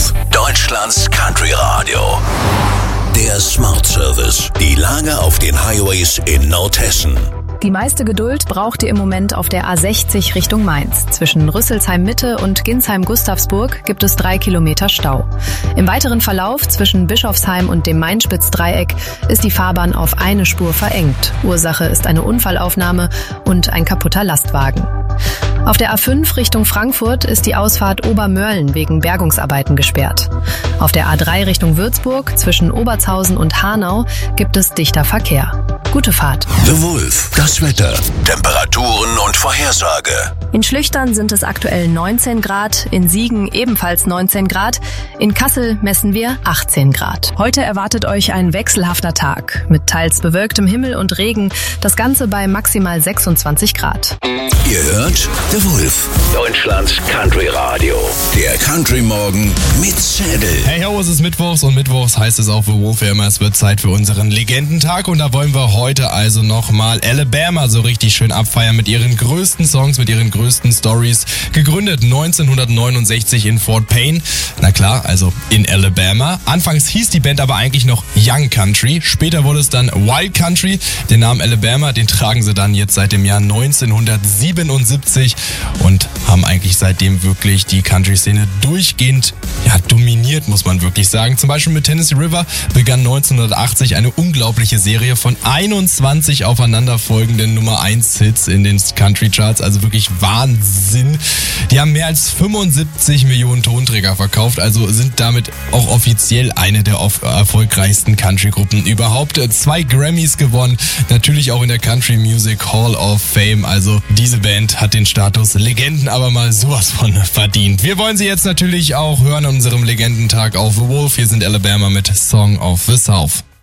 Wolf, Deutschlands Country Radio. Der Smart Service. Die Lage auf den Highways in Nordhessen. Die meiste Geduld braucht ihr im Moment auf der A60 Richtung Mainz. Zwischen Rüsselsheim Mitte und Ginsheim-Gustavsburg gibt es 3 Kilometer Stau. Im weiteren Verlauf zwischen Bischofsheim und dem Main-Spitz-Dreieck ist die Fahrbahn auf eine Spur verengt. Ursache ist eine Unfallaufnahme und ein kaputter Lastwagen. Auf der A5 Richtung Frankfurt ist die Ausfahrt Obermörlen wegen Bergungsarbeiten gesperrt. Auf der A3 Richtung Würzburg zwischen Obertshausen und Hanau gibt es dichter Verkehr. Gute Fahrt. The Wolf, das Wetter, Temperaturen und Vorhersage. In Schlüchtern sind es aktuell 19 Grad, in Siegen ebenfalls 19 Grad, in Kassel messen wir 18 Grad. Heute erwartet euch ein wechselhafter Tag mit teils bewölktem Himmel und Regen, das Ganze bei maximal 26 Grad. Ihr hört The Wolf, Deutschlands Country Radio. Der Country Morgen mit Zedel. Hey ho, es ist Mittwochs und Mittwochs heißt es auch für Wolf ja immer, es wird Zeit für unseren Legendentag und da wollen wir heute also nochmal Alabama so richtig schön abfeiern mit ihren größten Songs, mit ihren größten Stories. Gegründet 1969 in Fort Payne. Na klar, also in Alabama. Anfangs hieß die Band aber eigentlich noch Young Country. Später wurde es dann Wild Country. Den Namen Alabama, den tragen sie dann jetzt seit dem Jahr 1977 und haben eigentlich seitdem wirklich die Country-Szene durchgehend dominiert, muss man wirklich sagen. Zum Beispiel mit Tennessee River begann 1980 eine unglaubliche Serie von 21 aufeinanderfolgenden Nummer 1 Hits in den Country Charts, also wirklich Wahnsinn. Die haben mehr als 75 Millionen Tonträger verkauft, also sind damit auch offiziell eine der erfolgreichsten Country-Gruppen überhaupt. 2 Grammys gewonnen, natürlich auch in der Country Music Hall of Fame, also diese Band hat den Status Legenden aber mal sowas von verdient. Wir wollen sie jetzt natürlich auch hören an unserem Legendentag auf The Wolf. Hier sind Alabama mit Song of the South.